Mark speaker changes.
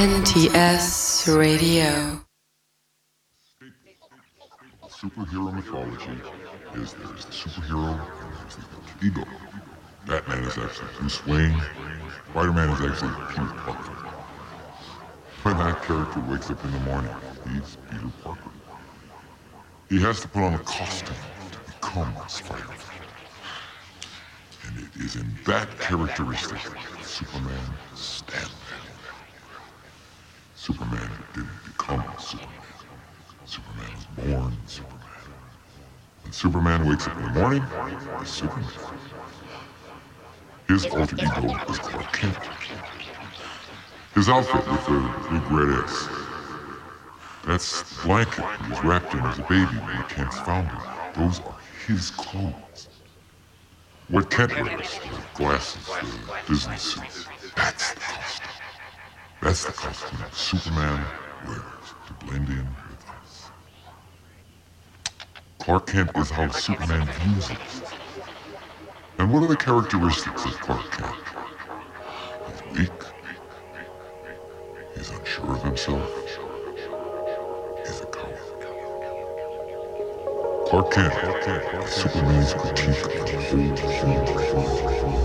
Speaker 1: NTS Radio.
Speaker 2: Superhero mythology is there's the superhero and there's the alter ego. Batman is actually Bruce Wayne. Spider-Man is actually Peter Parker. When that character wakes up in the morning, he's Peter Parker. He has to put on a costume to become Spider-Man. And it is in that characteristic that Superman stands. Superman didn't become Superman. Superman was born Superman. When Superman wakes up in the morning, he's Superman. His alter ego is Clark Kent. His outfit with the big red S. That's the blanket he was wrapped in as a baby when the Kents found him. Those are his clothes. What Kent wears, the glasses, the business suits, that's the costume. That's the costume Superman wears to blend in with us. Clark Kent is how Superman views us. And what are the characteristics of Clark Kent? He's weak. He's unsure of himself. He's a coward. Clark Kent is Superman's critique of the whole human race.